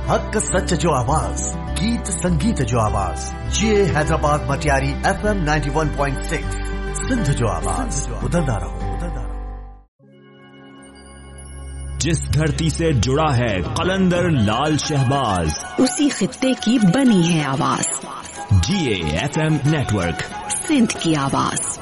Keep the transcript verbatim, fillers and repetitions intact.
हक सच जो आवाज, गीत संगीत जो आवाज, ये Hyderabad Matiari F M ninety one point six, Sindh जो आवाज, उधरदा रहो, उधरदा रहो। जिस धरती से जुड़ा है कलंदर लाल शहबाज, उसी खित्ते की बनी है आवाज। जी A F M network, Sindh की आवाज।